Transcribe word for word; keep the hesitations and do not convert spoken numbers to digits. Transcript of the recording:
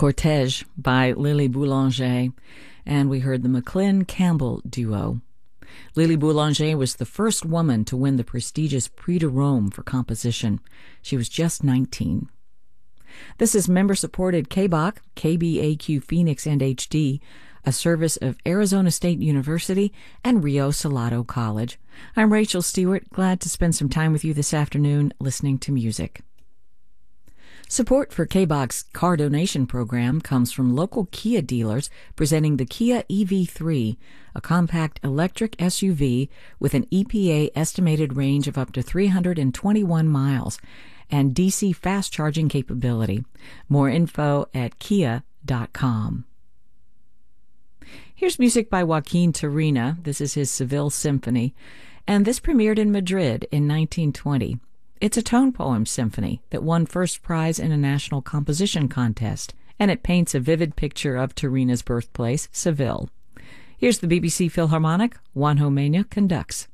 Cortège by Lily Boulanger, and we heard the McLin-Campbell duo. Lily Boulanger was the first woman to win the prestigious Prix de Rome for composition. She was just nineteen. This is member-supported K B O C, K B A Q Phoenix and H D, a service of Arizona State University and Rio Salado College. I'm Rachel Stewart, glad to spend some time with you this afternoon listening to music. Support for K B O C's car donation program comes from local Kia dealers presenting the Kia E V three, a compact electric S U V with an E P A estimated range of up to three hundred twenty-one miles and D C fast charging capability. More info at kia dot com. Here's music by Joaquin Turina. This is his Seville Symphony, and this premiered in Madrid in nineteen twenty. It's a tone poem symphony that won first prize in a national composition contest, and it paints a vivid picture of Turina's birthplace, Seville. Here's the B B C Philharmonic. Juanjo Mena conducts.